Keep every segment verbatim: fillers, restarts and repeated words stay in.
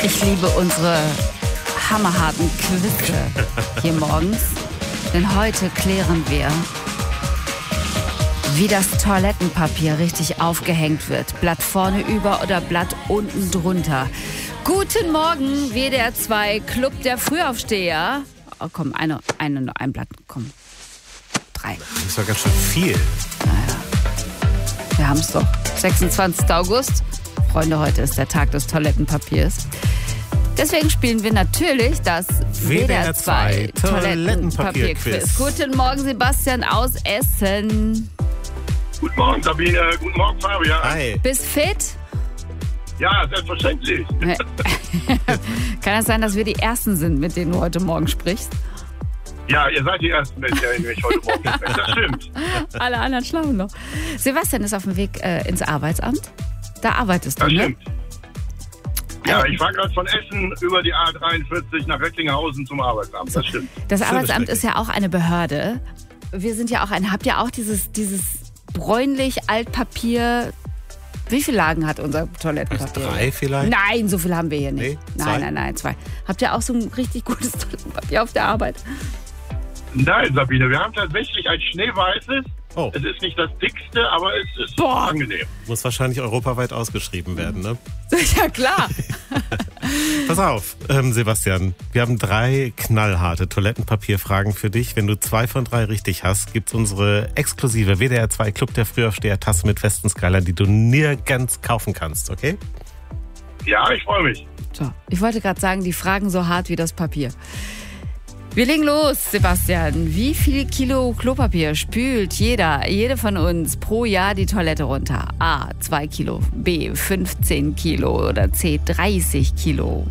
Ich liebe unsere hammerharten Quizze hier morgens. Denn heute klären wir, wie das Toilettenpapier richtig aufgehängt wird. Blatt vorne über oder Blatt unten drunter. Guten Morgen, W D R zwei, Club der Frühaufsteher. Oh, komm, eine, eine, ein Blatt, komm. Drei. Das ist doch ganz schön viel. Naja, wir haben es doch. sechsundzwanzigster August. Freunde, heute ist der Tag des Toilettenpapiers. Deswegen spielen wir natürlich das W D R zwei Toilettenpapier-Quiz. Guten Morgen, Sebastian aus Essen. Guten Morgen, Sabine. Guten Morgen, Fabian. Hi. Bist fit? Ja, selbstverständlich. Kann es sein, dass wir die Ersten sind, mit denen du heute Morgen sprichst? Ja, ihr seid die Ersten, mit denen ich heute Morgen spreche. Das stimmt. Alle anderen schlafen noch. Sebastian ist auf dem Weg äh, ins Arbeitsamt. Da arbeitest du, Das ne? stimmt. Ja, ich fahre gerade von Essen über die A dreiundvierzig nach Recklinghausen zum Arbeitsamt. Das stimmt. Das Arbeitsamt ist ja auch eine Behörde. Wir sind ja auch ein, habt ihr auch dieses, dieses bräunlich Altpapier? Wie viele Lagen hat unser Toilettenpapier? Drei vielleicht? Nein, so viel haben wir hier nicht. Nee, zwei? Nein, nein, nein, zwei. Habt ihr auch so ein richtig gutes Toilettenpapier auf der Arbeit? Nein, Sabine, wir haben tatsächlich ein schneeweißes. Oh. Es ist nicht das dickste, aber es ist Boah. angenehm. Muss wahrscheinlich europaweit ausgeschrieben werden, ne? Ja, klar. Pass auf, ähm, Sebastian. Wir haben drei knallharte Toilettenpapierfragen für dich. Wenn du zwei von drei richtig hast, gibt's unsere exklusive W D R zwei Club der Frühaufsteher-Tasse mit Westenskyline, die du nirgends kaufen kannst, okay? Ja, ich freue mich. So, ich wollte gerade sagen, die Fragen so hart wie das Papier. Wir legen los, Sebastian. Wie viel Kilo Klopapier spült jeder, jede von uns pro Jahr die Toilette runter? A, zwei Kilo, B, fünfzehn Kilo oder C, dreißig Kilo?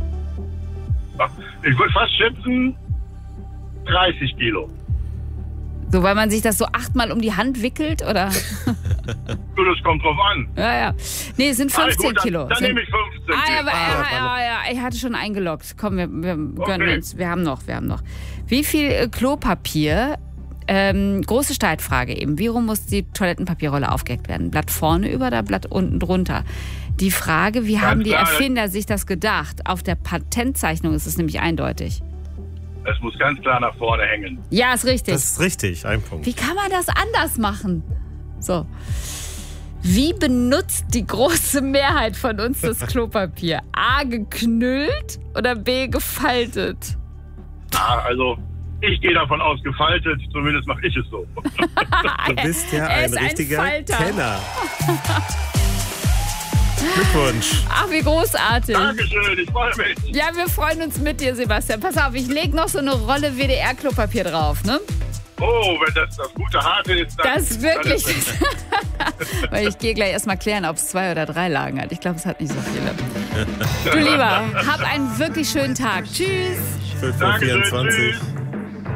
Ich würde fast schätzen, dreißig Kilo. So, weil man sich das so achtmal um die Hand wickelt, oder? Du, das kommt drauf an. Ja, ja. Nee, es sind fünfzehn Ah, gut, dann, Kilo. Dann sind, nehme ich fünfzehn Ah, ja, Kilo. aber, ja, ja, ja, ich hatte schon eingeloggt. Komm, wir, wir gönnen Okay. uns. Wir haben noch, wir haben noch. Wie viel äh, Klopapier, ähm, große Streitfrage eben, wie rum muss die Toilettenpapierrolle aufgehängt werden? Blatt vorne über oder Blatt unten drunter? Die Frage, wie Ganz haben die klar. Erfinder sich das gedacht? Auf der Patentzeichnung ist es nämlich eindeutig. Es muss ganz klar nach vorne hängen. Ja, ist richtig. Das ist richtig, ein Punkt. Wie kann man das anders machen? So. Wie benutzt die große Mehrheit von uns das Klopapier? A, geknüllt oder B, gefaltet? Ah, also, ich gehe davon aus, gefaltet. Zumindest mache ich es so. Du bist ja Er ein ist ein richtiger Falter. Kenner. Glückwunsch. Ach, wie großartig. Dankeschön, ich freue mich. Ja, wir freuen uns mit dir, Sebastian. Pass auf, ich lege noch so eine Rolle W D R-Klopapier drauf, ne? Oh, wenn das das gute Harte ist, dann... Das wirklich dann ist. Weil ich gehe gleich erstmal klären, ob es zwei oder drei Lagen hat. Ich glaube, es hat nicht so viele. Du Lieber, hab einen wirklich schönen Tag. Tschüss. fünf Uhr Dankeschön, vierundzwanzig. tschüss.